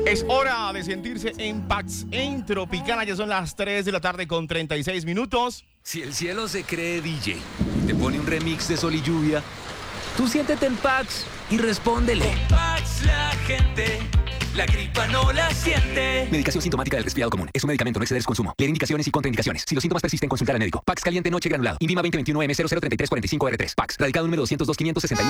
Es hora de sentirse en Pax en Tropicana. Ya son las 3 de la tarde con 36 minutos. Si el cielo se cree DJ, te pone un remix de Sol y Lluvia, tú siéntete en Pax y respóndele. En Pax la gente, la gripa no la siente. Medicación sintomática del resfriado común. Es un medicamento, no exceder su consumo. Leer indicaciones y contraindicaciones. Si los síntomas persisten, consultar al médico. Pax caliente noche granulado. INVIMA 2021 M003345R3. Pax. Radicado número 202 561.